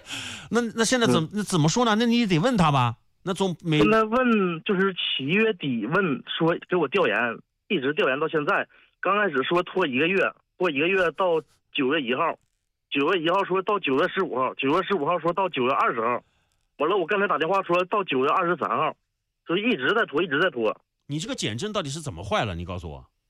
那现在怎么说呢？那你得问他吧。那总没现在问就是7月底问说给我调研，一直调研到现在。刚开始说拖1个月，到9月1号，9月1号说到9月15号，9月15号说到9月20号，完了我刚才打电话说到9月23号，所以一直在拖，一直在拖。 你这个减震到底是怎么坏了？你告诉我。